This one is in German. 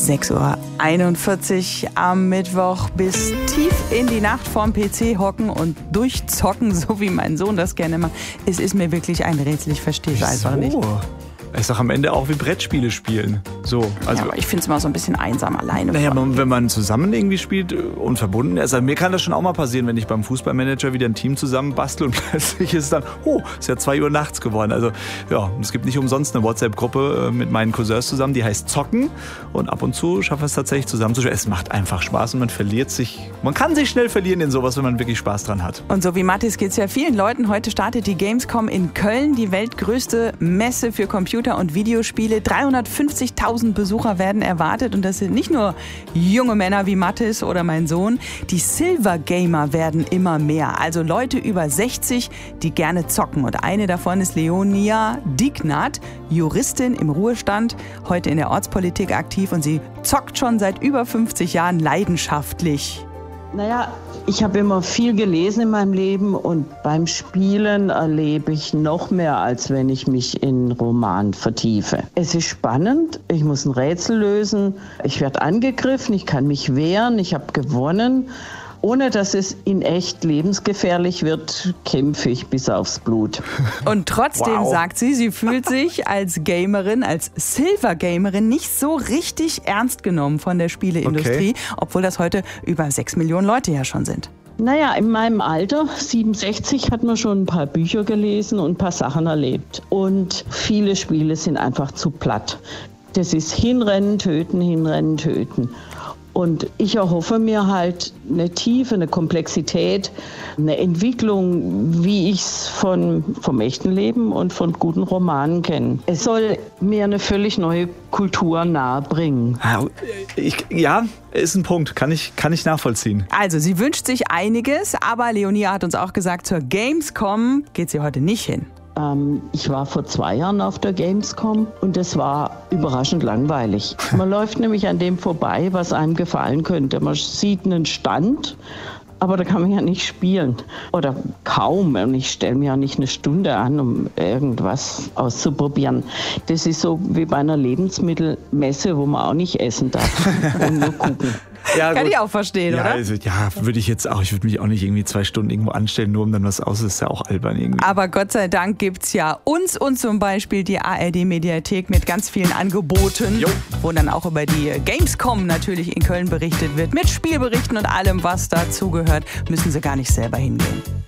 6:41 Uhr am Mittwoch bis tief in die Nacht vorm PC hocken und durchzocken, so wie mein Sohn das gerne macht. Es ist mir wirklich ein Rätsel, ich verstehe es einfach nicht. Ist doch am Ende auch wie Brettspiele spielen. So, also ja, aber ich finde es immer so ein bisschen einsam alleine. Naja, wenn man zusammen irgendwie spielt und verbunden ist. Also mir kann das schon auch mal passieren, wenn ich beim Fußballmanager wieder ein Team zusammen bastel und plötzlich ist es dann, ist ja 2 Uhr nachts geworden. Also ja, es gibt nicht umsonst eine WhatsApp-Gruppe mit meinen Cousins zusammen, die heißt Zocken. Und ab und zu schaffen wir es tatsächlich zusammen zu spielen. Es macht einfach Spaß und man verliert sich. Man kann sich schnell verlieren in sowas, wenn man wirklich Spaß dran hat. Und so wie Mathis geht es ja vielen Leuten. Heute startet die Gamescom in Köln, die weltgrößte Messe für Computer- und Videospiele. 350.000 Besucher werden erwartet und das sind nicht nur junge Männer wie Mathis oder mein Sohn. Die Silver Gamer werden immer mehr, also Leute über 60, die gerne zocken. Und eine davon ist Leonia Dignat, Juristin im Ruhestand, heute in der Ortspolitik aktiv und sie zockt schon seit über 50 Jahren leidenschaftlich. Naja, ich habe immer viel gelesen in meinem Leben und beim Spielen erlebe ich noch mehr, als wenn ich mich in Roman vertiefe. Es ist spannend, ich muss ein Rätsel lösen, ich werde angegriffen, ich kann mich wehren, ich habe gewonnen. Ohne dass es in echt lebensgefährlich wird, kämpfe ich bis aufs Blut. Und trotzdem sagt sie fühlt sich als Gamerin, als Silver-Gamerin nicht so richtig ernst genommen von der Spieleindustrie, obwohl das heute über 6 Millionen Leute ja schon sind. Naja, in meinem Alter, 67, hat man schon ein paar Bücher gelesen und ein paar Sachen erlebt. Und viele Spiele sind einfach zu platt. Das ist hinrennen, töten, hinrennen, töten. Und ich erhoffe mir halt eine Tiefe, eine Komplexität, eine Entwicklung, wie ich es vom echten Leben und von guten Romanen kenne. Es soll mir eine völlig neue Kultur nahebringen. Ja, ist ein Punkt, kann ich nachvollziehen. Also sie wünscht sich einiges, aber Leonia hat uns auch gesagt, zur Gamescom geht sie heute nicht hin. Ich war vor 2 Jahren auf der Gamescom und es war überraschend langweilig. Man läuft nämlich an dem vorbei, was einem gefallen könnte. Man sieht einen Stand, aber da kann man ja nicht spielen. Oder kaum. Und ich stelle mir ja nicht eine Stunde an, um irgendwas auszuprobieren. Das ist so wie bei einer Lebensmittelmesse, wo man auch nicht essen darf und nur gucken. Ja, kann ich auch verstehen, oder? Also, würde ich jetzt auch. Ich würde mich auch nicht irgendwie 2 Stunden irgendwo anstellen, nur um dann was aus. Das ist ja auch albern irgendwie. Aber Gott sei Dank gibt's ja uns und zum Beispiel die ARD-Mediathek mit ganz vielen Angeboten, wo dann auch über die Gamescom natürlich in Köln berichtet wird. Mit Spielberichten und allem, was dazugehört, müssen Sie gar nicht selber hingehen.